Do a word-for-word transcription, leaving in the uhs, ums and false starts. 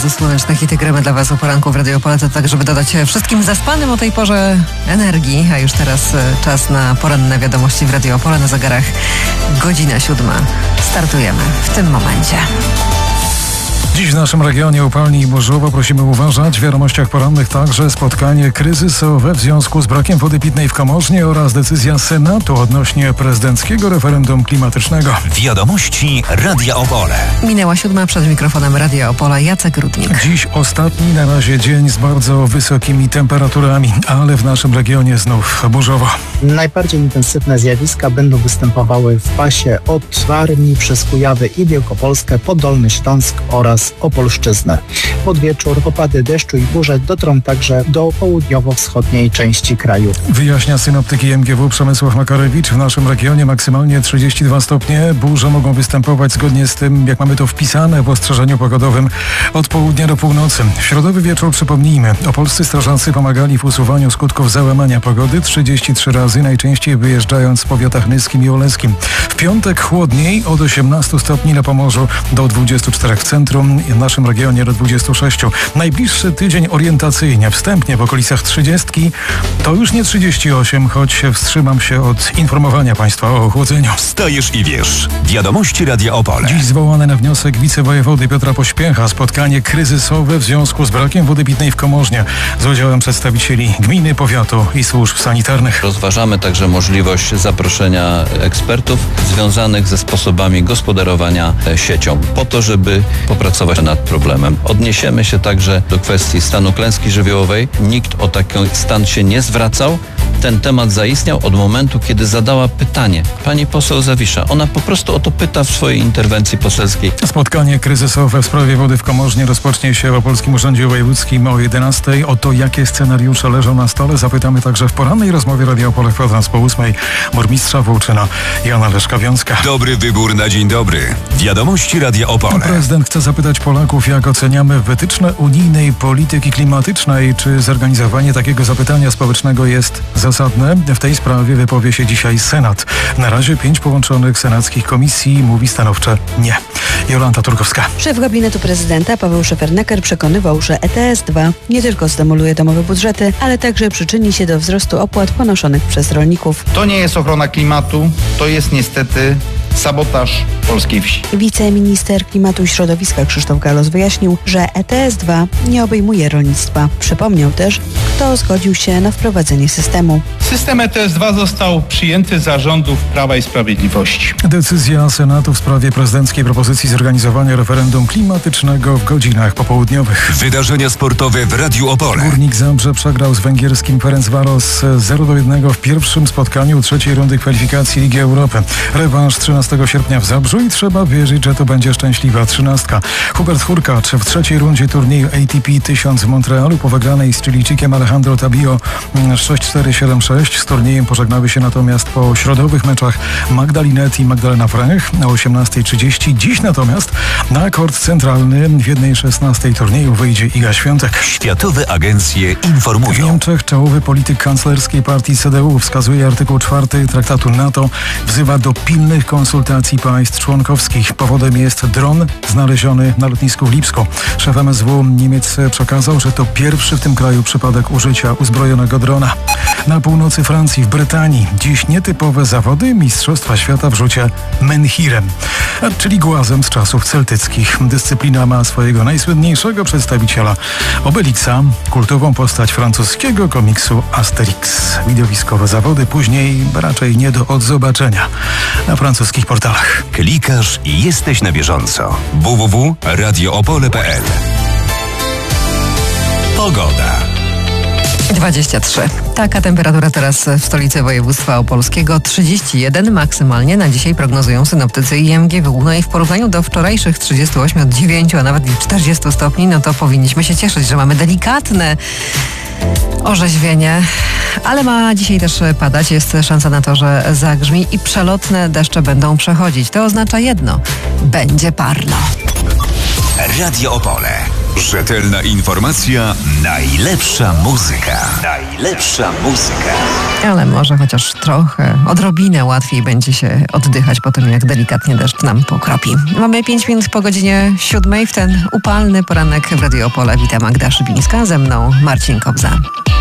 bardzo słoneczne hity gramy dla Was o poranku w Radio Opole, to tak, żeby dodać wszystkim zaspanym o tej porze energii, a już teraz czas na poranne wiadomości w Radio Opole. Na zegarach godzina siódma. Startujemy w tym momencie. Dziś w naszym regionie upalnie i burzowo, prosimy uważać. W wiadomościach porannych także spotkanie kryzysowe w związku z brakiem wody pitnej w Kamorznie oraz decyzja Senatu odnośnie prezydenckiego referendum klimatycznego. Wiadomości Radia Opole. Minęła siódma, przed mikrofonem Radia Opole Jacek Rudnik. Dziś ostatni na razie dzień z bardzo wysokimi temperaturami, ale w naszym regionie znów burzowo. Najbardziej intensywne zjawiska będą występowały w pasie od Warmii przez Kujawy i Wielkopolskę po Dolny Śląsk oraz Opolszczyznę. Pod wieczór opady deszczu i burze dotrą także do południowo-wschodniej części kraju. Wyjaśnia synoptyk I M G W Przemysław Makarewicz. W naszym regionie maksymalnie trzydzieści dwa stopnie. Burze mogą występować zgodnie z tym, jak mamy to wpisane w ostrzeżeniu pogodowym od południa do północy. W środowy wieczór, przypomnijmy, opolscy strażacy pomagali w usuwaniu skutków załamania pogody trzydzieści trzy razy, najczęściej wyjeżdżając w powiatach nyskim i oleskim. W piątek chłodniej od osiemnastu stopni na Pomorzu do dwudziestu czterech w centrum, w naszym regionie do dwudziestu sześciu. Najbliższy tydzień orientacyjnie, wstępnie w okolicach trzydziestki, to już nie trzydzieści osiem, choć wstrzymam się od informowania Państwa o ochłodzeniu. Wstajesz i wiesz. Wiadomości Radia Opole. Dziś zwołane na wniosek wicewojewody Piotra Pośpiecha spotkanie kryzysowe w związku z brakiem wody pitnej w Komorznie z udziałem przedstawicieli gminy, powiatu i służb sanitarnych. Rozważamy także możliwość zaproszenia ekspertów związanych ze sposobami gospodarowania siecią, po to, żeby popracować nad problemem. Odniesiemy się także do kwestii stanu klęski żywiołowej. Nikt o taki stan się nie zwracał. Ten temat zaistniał od momentu, kiedy zadała pytanie pani poseł Zawisza. Ona po prostu o to pyta w swojej interwencji poselskiej. Spotkanie kryzysowe w sprawie wody w Komorznie rozpocznie się w Opolskim Urzędzie Wojewódzkim o jedenastej. O to, jakie scenariusze leżą na stole, zapytamy także w porannej rozmowie Radia Opole w kwadrans po ósmej burmistrza Wołczyna Jana Leszka-Wiązka. Dobry wybór na dzień dobry. Wiadomości Radia Opole. Prezydent chce zapytać Polaków, jak oceniamy wytyczne unijnej polityki klimatycznej. Czy zorganizowanie takiego zapytania społecznego jest zasadne? W tej sprawie wypowie się dzisiaj Senat. Na razie pięć połączonych senackich komisji mówi stanowcze nie. Jolanta Turkowska. Szef gabinetu prezydenta Paweł Szefernaker przekonywał, że E T S dwa nie tylko zdemoluje domowe budżety, ale także przyczyni się do wzrostu opłat ponoszonych przez rolników. To nie jest ochrona klimatu, to jest niestety sabotaż polskiej wsi. Wiceminister Klimatu i Środowiska Krzysztof Galos wyjaśnił, że E T S dwa nie obejmuje rolnictwa. Przypomniał też, kto zgodził się na wprowadzenie systemu. System E T S dwa został przyjęty za rządów Prawa i Sprawiedliwości. Decyzja Senatu w sprawie prezydenckiej propozycji zorganizowania referendum klimatycznego w godzinach popołudniowych. Wydarzenia sportowe w Radiu Opole. Górnik Zabrze przegrał z węgierskim Ferencvaros zero do jednego w pierwszym spotkaniu trzeciej rundy kwalifikacji Ligi Europy. Rewanż trzynastego sierpnia w Zabrzu i trzeba wierzyć, że to będzie szczęśliwa trzynastka. Hubert Hurkacz w trzeciej rundzie turnieju A T P tysiąc w Montrealu po wygranej z Chilijczykiem Alejandro Tabio sześć cztery siedem sześć. Z turniejem pożegnały się natomiast po środowych meczach Magdalinet i Magdalena Frech o osiemnastej trzydzieści. Dziś natomiast na kort centralny w jednej szesnastej turnieju wyjdzie Iga Świątek. Światowe agencje informują. W Niemczech czołowy polityk kanclerskiej partii C D U, wskazuje artykuł czwarty traktatu NATO, wzywa do pilnych konsultacji państw członkowskich. Powodem jest dron znaleziony na lotnisku w Lipsku. Szef M S W Niemiec przekazał, że to pierwszy w tym kraju przypadek użycia uzbrojonego drona. Na północy Francji, w Brytanii, dziś nietypowe zawody Mistrzostwa Świata w rzucie menhirem, czyli głazem z czasów celtyckich. Dyscyplina ma swojego najsłynniejszego przedstawiciela, Obelixa, kultową postać francuskiego komiksu Asterix. Widowiskowe zawody później raczej nie do odzobaczenia na francuskich portalach. Klikasz i jesteś na bieżąco. w w w kropka radio opole kropka p l. Pogoda. dwadzieścia trzy. Taka temperatura teraz w stolicy województwa opolskiego. trzydzieści jeden maksymalnie na dzisiaj prognozują synoptycy I M G W. No i w porównaniu do wczorajszych trzydziestu ośmiu, od dziewięciu, a nawet czterdziestu stopni, no to powinniśmy się cieszyć, że mamy delikatne orzeźwienie, ale ma dzisiaj też padać. Jest szansa na to, że zagrzmi i przelotne deszcze będą przechodzić. To oznacza jedno. Będzie parno. Radio Opole. Rzetelna informacja, najlepsza muzyka. Najlepsza muzyka. Ale może chociaż trochę, odrobinę łatwiej będzie się oddychać po tym, jak delikatnie deszcz nam pokropi. Mamy pięć minut po godzinie siódmej w ten upalny poranek w Radio Opole. Witam, Magda Szybińska, ze mną Marcin Kobza.